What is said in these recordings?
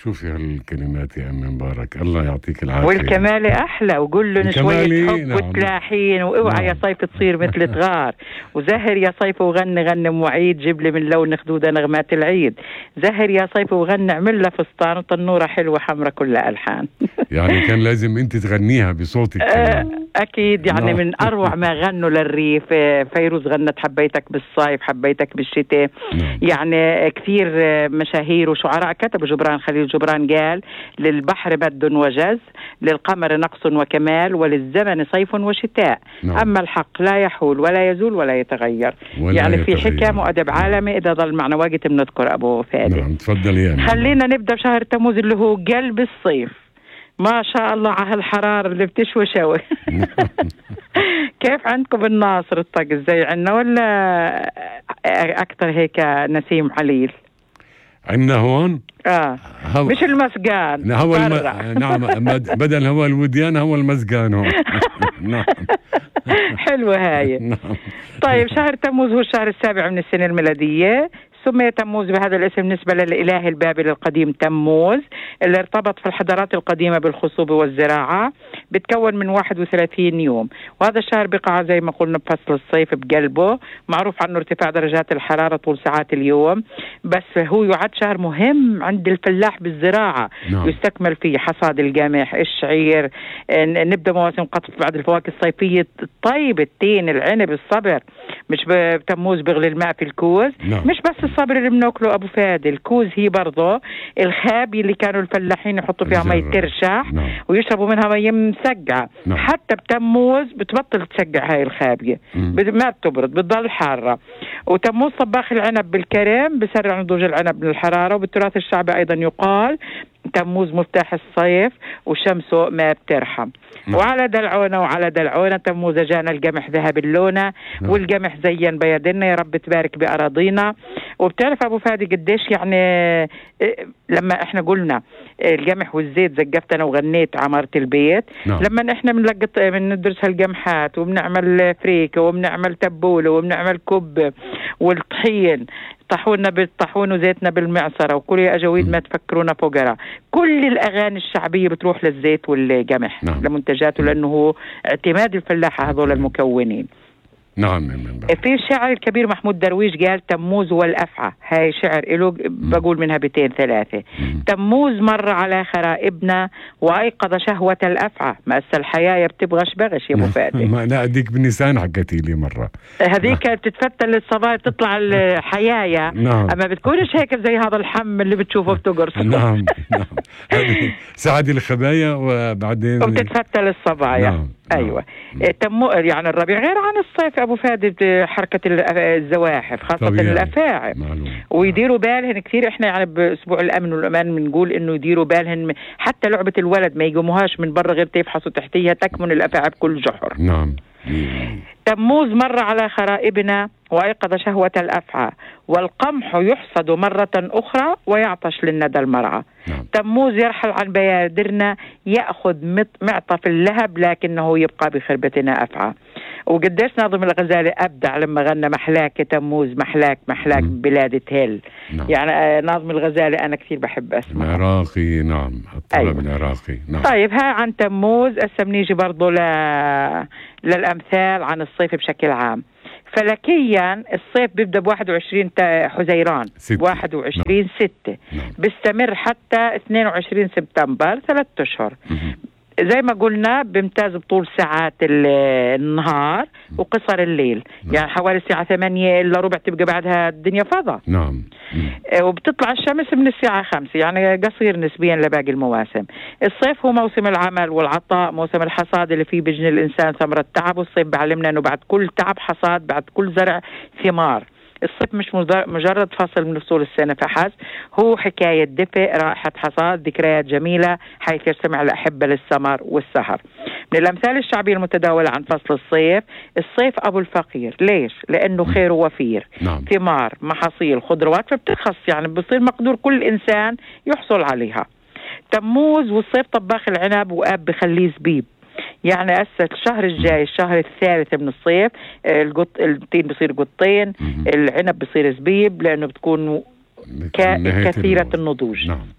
شوفي هالكلمات يا أم مبارك، الله يعطيك العافية. والكمال أحلى، وقول لهم شوية حب. نعم. وتلاحين، واوعى يا صيف تصير مثل تغار، وزهر يا صيف وغني غني وعيد، جيب لي من لون خدودة نغمات العيد. زهر يا صيف وغني، اعمل لها فستان وطنورة حلوة حمرة كلها ألحان. يعني كان لازم أنت تغنيها بصوتك كمان. أكيد يعني. من أروع ما غنوا للريف. فيروز غنت حبيتك بالصيف، حبيتك بالشتاء. يعني كثير مشاهير وشعراء كتبوا. جبران خليل جبران قال: للبحر مد وجز، للقمر نقص وكمال، وللزمن صيف وشتاء. أما الحق لا يحول ولا يزول ولا يتغير. يعني في حكم وأدب عالمي. إذا ضل معنا وقت بنذكر أبو فادي. نعم تفضلي يا خلينا نبدأ بشهر تموز اللي هو قلب الصيف. ما شاء الله على هالحرارة اللي بتشوي شوي. كيف عندكم بالناصر الطقس زي عنا ولا أكثر هيك نسيم عليل؟ عنا هون مش المسقان. نعم بدل هو الوديان هو المسقان هون. نعم. حلوة هاي. طيب شهر تموز هو الشهر السابع من السنة الميلادية. سمي تموز بهذا الاسم نسبة للإله البابلي القديم تموز، اللي ارتبط في الحضارات القديمة بالخصوبة والزراعة. بتكون من 31 يوم، وهذا الشهر بقع زي ما قلنا بفصل الصيف بقلبه. معروف عنه ارتفاع درجات الحرارة طول ساعات اليوم، بس هو يعد شهر مهم عند الفلاح بالزراعة. يستكمل فيه حصاد القمح، الشعير، نبدأ مواسم قطف بعد الفواكه الصيفية، الطيب، التين، العنب، الصبر. مش بتموز بغلي الماء في الكوز. مش بس الصبر اللي بناكله أبو فادي، الكوز هي برضه الخابي اللي كانوا الفلاحين يحطوا فيها مي ترشح ويشربوا منها مي مسقعة. حتى بتموز بتبطل تسقع هاي الخابية، ما بتبرد، بتضل حارة. وتموز طباخ العنب بالكرم، بسرع نضوج العنب من الحرارة. وبالتراث الشعبي أيضا يقال تموز مفتاح الصيف وشمسه ما بترحم. وعلى دلعونا تموز جانا القمح ذهب اللونة، والقمح زين بيدنا، يا رب تبارك بأراضينا. وبتعرف أبو فادي قديش يعني لما احنا قلنا القمح والزيت زقفتنا وغنيت عمارة البيت. لما احنا بندرس هالقمحات وبنعمل فريكة وبنعمل تبولة وبنعمل كب والطحين، طحونا بالطحون وزيتنا بالمعصرة وكل أجاويد ما تفكرونا فقراء. كل الأغاني الشعبية بتروح للزيت والقمح لمنتجاته، لأنه هو اعتماد الفلاحة هذول المكونين. نعم. في الشاعر الكبير محمود درويش قال تموز والأفعى. هاي شعر له بقول منها بيتين ثلاثة. تموز مر على خرائبنا وأيقظ شهوة الأفعى، مأس الحياة بتبغش بغش يا أبو فادي. ما لا أديك بالنسان حكتي لي مرة. هذيك بتتفتل الصباح تطلع الحياة. أما بتكونش هيك زي هذا الحم اللي بتشوفه بتقرص. نعم. سعد الخبايا وبعدين وبتتفتل الصبايا. أيوة. يعني الربيع غير عن الصيف أبو فادي، حركة الزواحف خاصة الأفاعي. ويديروا بالهن كثير. إحنا يعني بأسبوع الأمن والأمان بنقول إنه يديروا بالهن حتى لعبة الولد ما يقوموهاش من برا غير تفحصوا تحتيها تكمن الأفاعي بكل جحر. نعم. تموز مر على خرائبنا وأيقظ شهوة الأفعى، والقمح يحصد مرة أخرى ويعطش للندى المرعى. تموز يرحل عن بيادرنا، يأخذ معطف اللهب لكنه يبقى بخربتنا أفعى. وقديش ناظم الغزالي أبدع لما غنى محلاك تموز، محلاك بلاد تهل. يعني ناظم الغزالي أنا كثير بحب أسمع. العراقي. نعم. الطلب العراقي. نعم. طيب ها عن تموز بنيجي برضو للأمثال عن الصيف بشكل عام. فلكيا الصيف بيبدأ ب21 حزيران 21/6 بيستمر حتى 22 سبتمبر، 3 أشهر. زي ما قلنا بيمتاز بطول ساعات النهار وقصر الليل. يعني حوالي الساعة 8 إلا ربع تبقى بعدها الدنيا فضاء. نعم. وبتطلع الشمس من الساعة 5، يعني قصير نسبيا لباقي المواسم. الصيف هو موسم العمل والعطاء، موسم الحصاد اللي فيه بيجني الإنسان ثمرة تعب. والصيف بعلمنا أنه بعد كل تعب حصاد، بعد كل زرع ثمار. الصيف مش مجرد فصل من فصول السنة فحسب، هو حكاية دفء، رائحة حصاد، ذكريات جميلة حيث يستمع الأحبة للسمر والسهر. من الأمثال الشعبية المتداولة عن فصل الصيف أبو الفقير. ليش؟ لأنه خير وفير. ثمار، محاصيل، خضروات، فبترخص، يعني بصير مقدور كل إنسان يحصل عليها. تموز والصيف طباخ العنب وآب بخليه زبيب. يعني الشهر الجاي الشهر الثالث من الصيف التين بصير قطين، العنب بصير زبيب لأنه بتكون كثيرة النضوج. في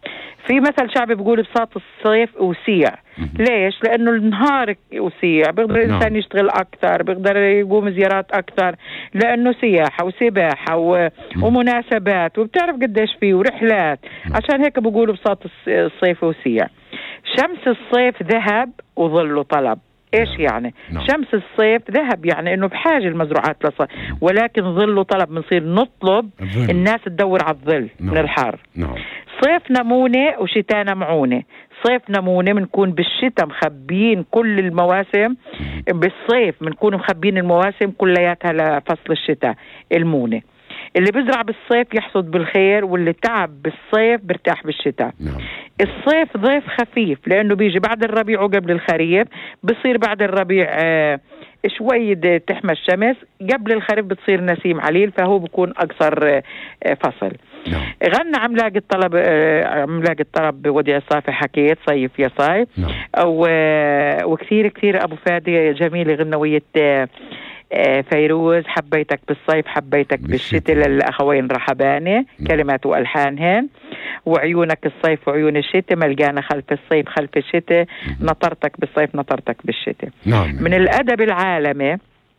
في مثل شعبي بيقول بساط الصيف وسيع. ليش؟ لأنه النهار وسيع، بيقدر الإنسان يشتغل أكثر، بيقدر يقوم زيارات أكثر، لأنه سياحة وسباحة ومناسبات، وبتعرف قديش فيه ورحلات. عشان هيك بيقولوا بساط الصيف وسيع. شمس الصيف ذهب وظله طلب. ايش يعني؟ شمس الصيف ذهب، يعني انه بحاجه المزروعات ولكن ظله طلب، بنصير نطلب الناس تدور على الظل من الحر. صيف نمونه وشتاء معونه. صيف نمونه بنكون بالشتاء مخبيين كل المواسم، بالصيف بنكون مخبيين المواسم كلياتها لفصل الشتاء المونه. اللي بيزرع بالصيف يحصد بالخير، واللي تعب بالصيف برتاح بالشتاء. الصيف ضيف خفيف لأنه بيجي بعد الربيع وقبل الخريف، بصير بعد الربيع شوي تحمى الشمس، قبل الخريف بتصير نسيم عليل، فهو بيكون أقصر فصل. غنى عملاق الطلب، عملاق الطرب بوديع الصافي، حكيت صيف يا صيف. وكثير كثير أبو فادي جميلة غنوية فيروز، حبيتك بالصيف حبيتك بالشتاء، للأخوين رحباني كلمات وألحانهن. وعيونك الصيف وعيون الشتاء، ملقانا خلف الصيف خلف الشتاء، نطرتك بالصيف نطرتك بالشتاء. من الأدب العالمي،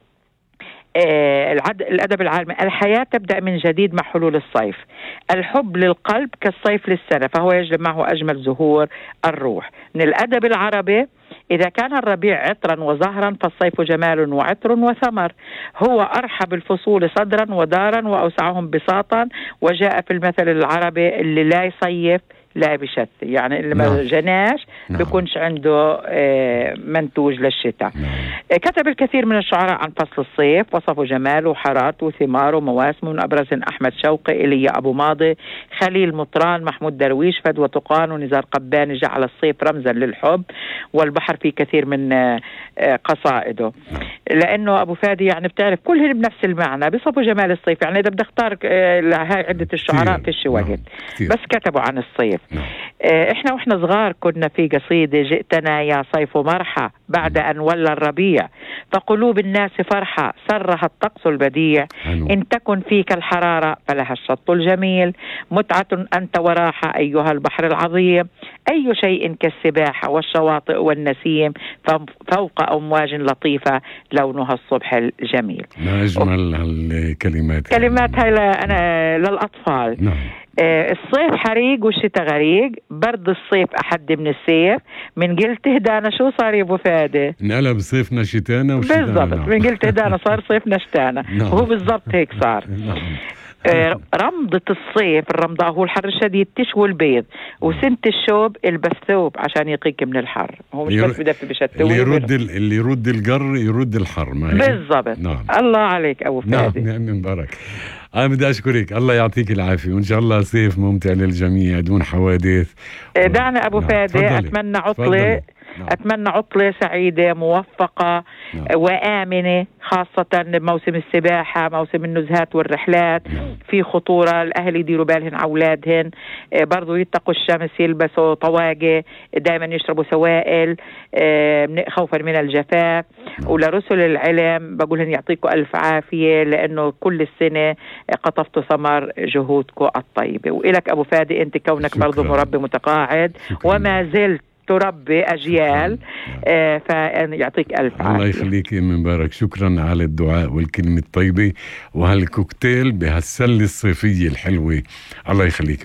الأدب العالمي: الحياة تبدأ من جديد مع حلول الصيف. الحب للقلب كالصيف للسنة، فهو يجلب معه أجمل زهور الروح. من الأدب العربي: إذا كان الربيع عطرا وزهرا فالصيف جمال وعطر وثمر. هو أرحب الفصول صدرا ودارا وأوسعهم بساطا. وجاء في المثل العربي: اللي لا يصيف لا بشت، يعني اللي ما جناش بيكونش عنده منتوج للشتاء. كتب الكثير من الشعراء عن فصل الصيف، وصفوا جماله وحاراته وثماره ومواسمه، من أبرزهم أحمد شوقي، إيليا أبو ماضي، خليل مطران، محمود درويش، فدوى طقان، ونزار قباني. جعل الصيف رمزا للحب والبحر في كثير من قصائده. لأنه أبو فادي يعني بتعرف كلهم بنفس المعنى، بيصفوا جمال الصيف. يعني إذا بدي اختار هاي عدة الشعراء في الشواهد، بس كتبوا عن الصيف. احنا واحنا صغار كنا في قصيدة: جئتنا يا صيف مرحى بعد ان ولى الربيع، فقلوب الناس فرحة سرها الطقس البديع. ان تكن فيك الحرارة فلها الشط الجميل، متعة انت وراحة ايها البحر العظيم. اي شيء كالسباحة والشواطئ والنسيم، فوق امواج لطيفة لونها الصبح الجميل. ما اجمل هالكلمات، كلمات هاي انا للاطفال. الصيف حريق والشتاء غريق، برد الصيف أحد من السيف. من قلت هدانا شو صار يا أبو فادي؟ انقلب صيفنا شتانا وشتانا. بالضبط، من قلت هدانا صار صيفنا شتانا. وهو بالضبط هيك صار. رمضة الصيف، الرمضاء هو الحر الشديد، تشوي البيض. وسنة الشوب البس ثوب عشان يقيك من الحر. هو مش بس بدفي بشتوي، اللي يرد القر يرد الحر. بالضبط. الله عليك أبو فادي. نعم مبارك. أنا بدي أشكرك، الله يعطيك العافية، وإن شاء الله صيف ممتع للجميع دون حوادث. دعنا أبو فادي، أتمنى عطلة أتمنى عطلة سعيدة موفقة وآمنة، خاصة موسم السباحة، موسم النزهات والرحلات. في خطورة، الأهل يديروا بالهن على أولادهن، برضو يتقوا الشمس، يلبسوا طواقة، دائما يشربوا سوائل خوفا من الجفاف. ولرسل العلم بقولهن يعطيكم ألف عافية، لأنه كل السنة قطفتوا ثمر جهودكم الطيبة. وإلك أبو فادي، أنت كونك برضو مربي متقاعد وما زلت تربي أجيال، فيعطيك ألف عافية. الله يخليك يا مبارك، شكرا على الدعاء والكلمة الطيبة وهالكوكتيل بهالسلة الصيفية الحلوة. الله يخليك.